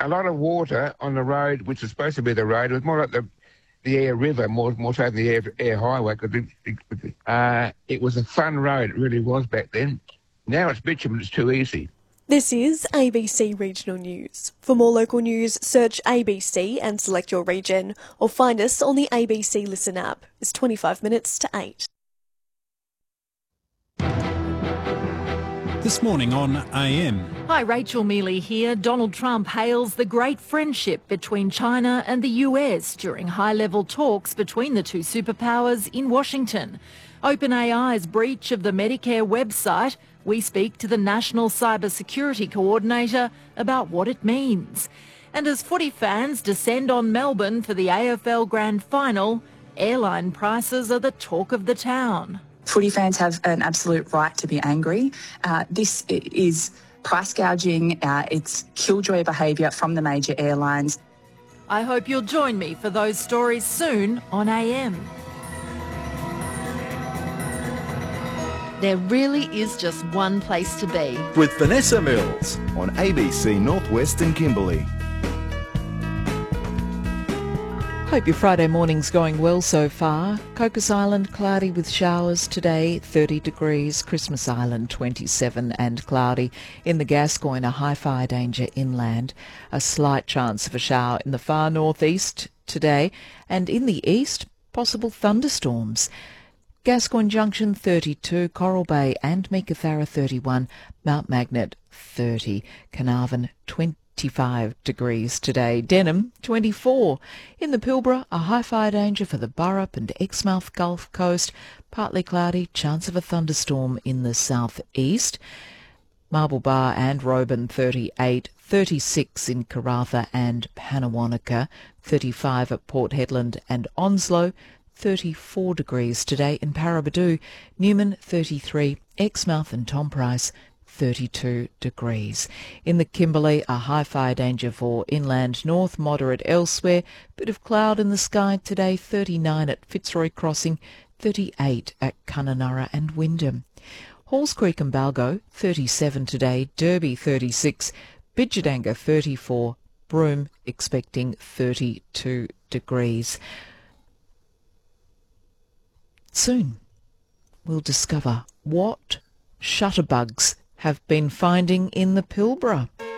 a lot of water on the road, which was supposed to be the road. It was more like the Air River, more so than the Air Highway, because it was a fun road. It really was back then. Now it's bitumen, it's too easy. This is ABC Regional News. For more local news, search ABC and select your region, or find us on the ABC Listen app. It's 25 minutes to 8. This morning on AM. Hi, Rachel Mealy here. Donald Trump hails the great friendship between China and the US during high-level talks between the two superpowers in Washington. OpenAI's breach of the Medicare website. We speak to the National Cybersecurity Coordinator about what it means. And as footy fans descend on Melbourne for the AFL Grand Final, airline prices are the talk of the town. Footy fans have an absolute right to be angry. This is price gouging. It's killjoy behaviour from the major airlines. I hope you'll join me for those stories soon on AM. There really is just one place to be. With Vanessa Mills on ABC Northwest and Kimberley. Hope your Friday morning's going well so far. Cocos Island cloudy with showers today, 30 degrees. Christmas Island 27 and cloudy. In the Gascoyne, a high fire danger inland. A slight chance of a shower in the far northeast today. And in the east, possible thunderstorms. Gascoyne Junction 32, Coral Bay and Meekatharra 31, Mount Magnet 30, Carnarvon 25 degrees today, Denham 24. In the Pilbara, a high fire danger for the Burrup and Exmouth Gulf Coast, partly cloudy, chance of a thunderstorm in the southeast. Marble Bar and Roban 38, 36 in Karratha and Pannawonica, 35 at Port Hedland and Onslow, 34 degrees today in Paraburdoo, Newman 33, Exmouth and Tom Price 32 degrees. In the Kimberley, a high fire danger for inland north, moderate elsewhere, bit of cloud in the sky today, 39 at Fitzroy Crossing, 38 at Kununurra and Wyndham. Halls Creek and Balgo 37 today, Derby 36, Bidjadanga 34, Broome expecting 32 degrees. Soon we'll discover what shutterbugs have been finding in the Pilbara.